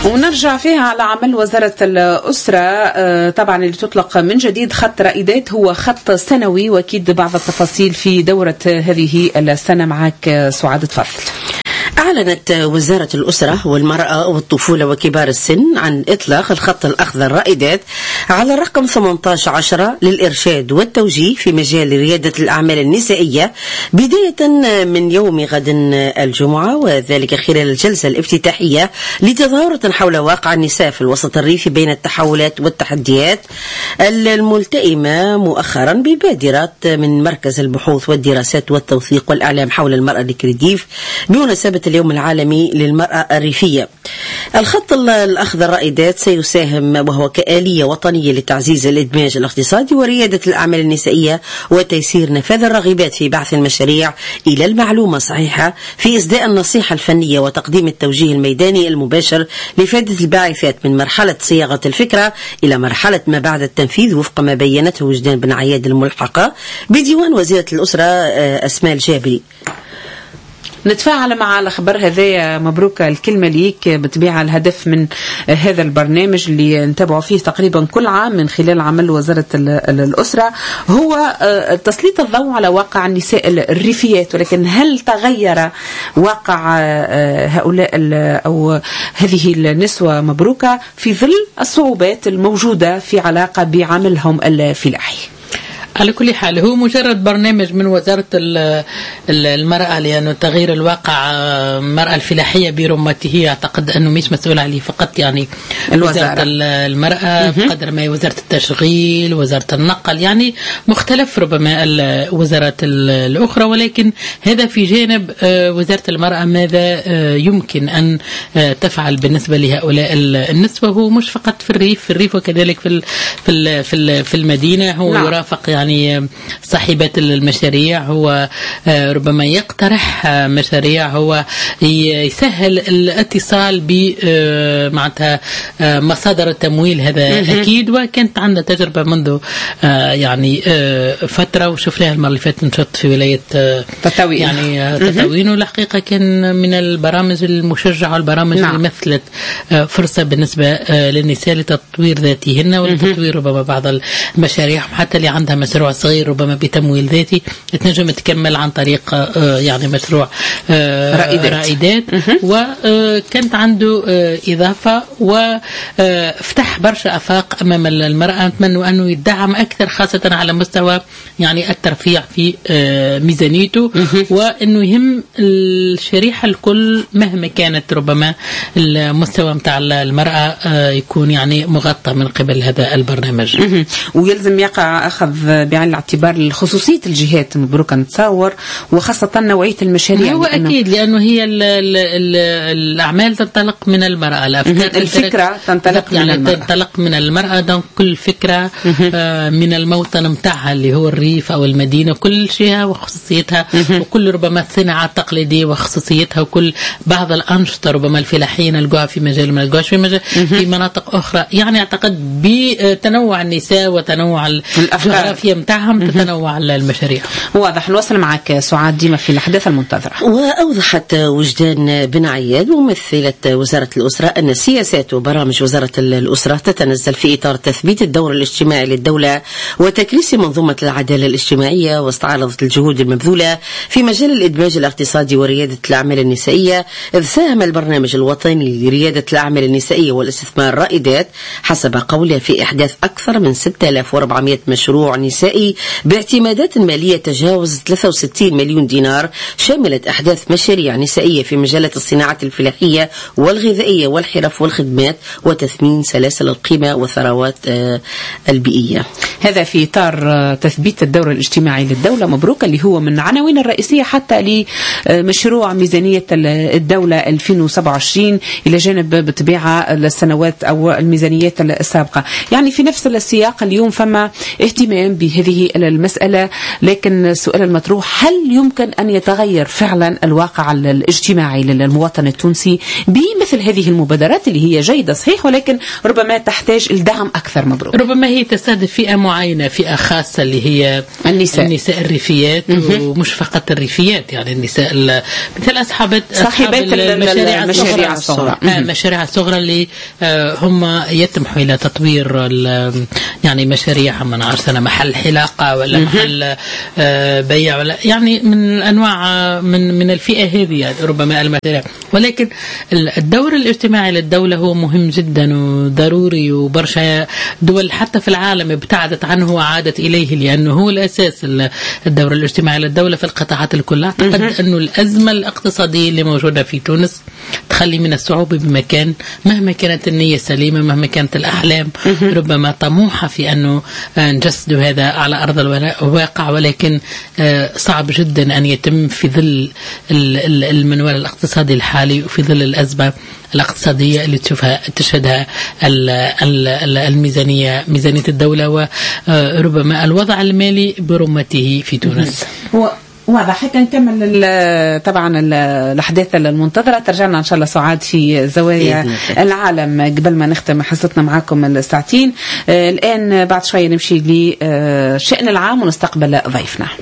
ونرجع فيها على عمل وزارة الأسرة طبعا اللي تطلق من جديد خط رائدات، هو خط سنوي، وأكيد بعض التفاصيل في دورة هذه السنة. معك سعاد، تفضل. أعلنت وزارة الأسرة والمرأة والطفولة وكبار السن عن إطلاق الخط الأخضر رائدات على الرقم 18 للإرشاد والتوجيه في مجال ريادة الأعمال النسائية بداية من يوم غد الجمعة، وذلك خلال الجلسة الافتتاحية لتظاهرة حول واقع النساء في الوسط الريفي بين التحولات والتحديات الملتئمة مؤخرا ببادرة من مركز البحوث والدراسات والتوثيق والإعلام حول المرأة الكريديف بمناسبة اليوم العالمي للمرأة الريفية. الخط الأخضر رائدات سيساهم وهو كآلية وطنية لتعزيز الإدماج الاقتصادي وريادة الأعمال النسائية وتيسير نفاذ الرغبات في بعث المشاريع إلى المعلومة الصحيحة، في إسداء النصيحة الفنية وتقديم التوجيه الميداني المباشر لفائدة الباعثات من مرحلة صياغة الفكرة إلى مرحلة ما بعد التنفيذ وفق ما بينته وجدان بن عياد الملحقة بديوان وزيرة الأسرة أسماء الجابري. نتفاعل مع الخبر هذا. مبروك الكلمة ليك بتبيع الهدف من هذا البرنامج اللي نتابعه فيه تقريبا كل عام من خلال عمل وزارة الأسرة، هو تسليط الضوء على واقع النساء الريفيات. ولكن هل تغير واقع هؤلاء أو هذه النسوة مبروكة في ظل الصعوبات الموجودة في علاقة بعملهم الفلاحي؟ على كل حال هو مجرد برنامج من وزارة المرأة، لأنه تغيير الواقع المرأة الفلاحية برمته أعتقد أنه مش مسؤول عليه فقط يعني وزارة المرأة بقدر ما وزارة التشغيل، وزارة النقل، يعني مختلف ربما الوزارات الأخرى. ولكن هذا في جانب وزارة المرأة ماذا يمكن أن تفعل بالنسبة لهؤلاء النسوة. هو مش فقط في الريف وكذلك في المدينة. هو يرافق يعني صاحبات المشاريع، هو ربما يقترح مشاريع، هو يسهل الاتصال بمعناتها مصادر التمويل. هذا أكيد، وكانت عندنا تجربة منذ يعني فترة وشفناها المرة اللي فاتت نشط في ولاية تطاوين، يعني تطاوين، والحقيقة كان من البرامج المشجعة والبرامج اللي مثلت فرصة بالنسبة للنساء لتطوير ذاتهن ولتطوير ربما بعض المشاريع، حتى اللي عندها مشروع صغير ربما بتمويل ذاتي تنجم تكمل عن طريق يعني مشروع رائدات. وكانت عنده إضافة وفتح برشا أفاق أمام المرأة. نتمنى أنه يدعم أكثر، خاصة على مستوى يعني الترفيع في ميزانيته، وأنه يهم الشريحة الكل مهما كانت ربما المستوى متاع المرأة يكون يعني مغطى من قبل هذا البرنامج. ويلزم يقع أخذ بعين الاعتبار خصوصية الجهات مبروك نتصور، وخاصة نوعية المشاريع. هو أكيد لأنه هي الأعمال تنطلق من المرأة، الفكرة تنطلق يعني من المرأة. تنطلق من المرأة. دون كل فكرة من الموطن متاعها اللي هو الريف أو المدينة، كل شيء وخصوصيتها، وكل ربما الصناعة التقليدية وخصوصيتها، وكل بعض الأنشطة ربما الفلاحين نلقاها في مجال ما نلقاش في مناطق أخرى. يعني أعتقد بتنوع النساء وتنوع الجغرافيا متاعهم تتنوع المشاريع. واضح. نوصل معك سعاد ديما في الأحداث المنتظرة. وأوضحت وجدان بن عياد ممثلة وزارة الأسرة أن سياسات وبرامج وزارة الأسرة تتنزل في إطار تثبيت الدور الاجتماعي للدولة وتكريس منظومة العدالة الاجتماعية، واستعرضت الجهود المبذولة في مجال الإدماج الاقتصادي وريادة الأعمال النسائية. إذ ساهم البرنامج الوطني لريادة الأعمال النسائية والاستثمار رائدات حسب قولها في إحداث أكثر من 6400 مشروع نسائي باعتمادات مالية تجاوز 63 مليون دينار، شملت أحداث مشاريع نسائية في مجالات الصناعة الفلاحية والغذائية والحرف والخدمات وتثمين سلاسل القيمة والثروات البيئية. هذا في إطار تثبيت الدور الاجتماعي للدولة مبروك، اللي هو من عناوين الرئيسية حتى لمشروع ميزانية الدولة 2027 إلى جانب بطبيعة السنوات أو الميزانيات السابقة. يعني في نفس السياق اليوم فما اهتمام في هذه المسألة، لكن السؤال المطروح: هل يمكن أن يتغير فعلا الواقع الاجتماعي للمواطن التونسي بمثل هذه المبادرات اللي هي جيدة صحيح، ولكن ربما تحتاج الدعم أكثر؟ مبروك. ربما هي تستهدف فئة معينة، فئة خاصة اللي هي النساء الريفيات، ومش فقط الريفيات، يعني النساء مثل صاحبات المشاريع الصغرى، المشاريع الصغرى اللي هم يتمحوا إلى تطوير يعني مشاريع، ما نعرف أنا محل حلاقة ولا محل بيع ولا يعني من أنواع من الفئة هذه، يعني ربما المشاريع. ولكن الدور الاجتماعي للدولة هو مهم جدا وضروري، وبرشا دول حتى في العالم ابتعدت عنه وعادت إليه، لأنه هو الأساس. الدور الاجتماعي للدولة في القطاعات الكل. أعتقد أنه الأزمة الاقتصادية اللي موجودة في تونس تخلي من الصعوبة بمكان، مهما كانت النية سليمة، مهما كانت الأحلام ربما طموحة في أنه نجسد هذا على أرض الواقع، ولكن صعب جدا أن يتم في ظل المنوال الاقتصادي الحالي، وفي ظل الأزمة الاقتصادية اللي تشهدها ميزانية الدولة، وربما الوضع المالي برمته في تونس. واضح. هيك نكمل طبعا الأحداث المنتظرة. ترجعنا إن شاء الله سعاد في زوايا العالم قبل ما نختم حصتنا معاكم الساعتين. الآن بعد شوية نمشي لشأن العام ونستقبل ضيفنا.